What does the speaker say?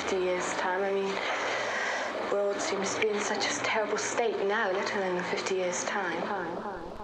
50 years' time. I mean, the world seems to be in such a terrible state now, let alone in 50 years' time.